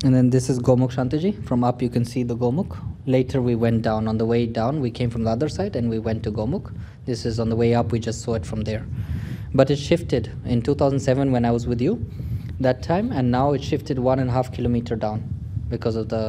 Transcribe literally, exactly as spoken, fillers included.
And then this is Gomukh Shantaji. From up you can see the Gomukh. Later we went down. On the way down we came from the other side and we went to Gomukh. This is on the way up, we just saw it from there. But it shifted in two thousand seven when I was with you that time, and now it shifted one and a half kilometer down because of the